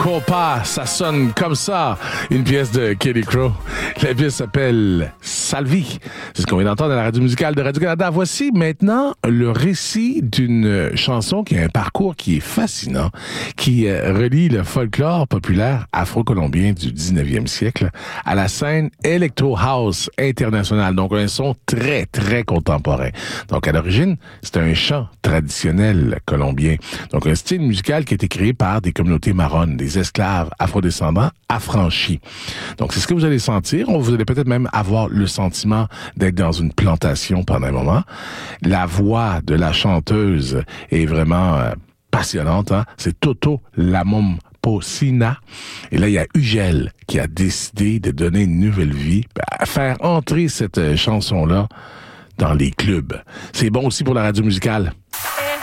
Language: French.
Compas, ça sonne comme ça. Une pièce de Kelly Crow. La pièce s'appelle Salvi. C'est ce qu'on vient d'entendre à la radio musicale de Radio-Canada. Voici maintenant le récit d'une chanson qui a un parcours qui est fascinant, qui relie le folklore populaire afro-colombien du 19e siècle à la scène Electro House internationale. Donc un son très, très contemporain. Donc à l'origine, c'est un chant traditionnel colombien. Donc un style musical qui a été créé par des communautés marronnes, des esclaves afrodescendants affranchis. Donc c'est ce que vous allez sentir. Vous allez peut-être même avoir le sentiment d'être dans une plantation pendant un moment. La voix de la chanteuse est vraiment passionnante. Hein? C'est Toto Lamomposina. Et là, il y a Ugel qui a décidé de donner une nouvelle vie, à faire entrer cette chanson-là dans les clubs. C'est bon aussi pour la radio musicale.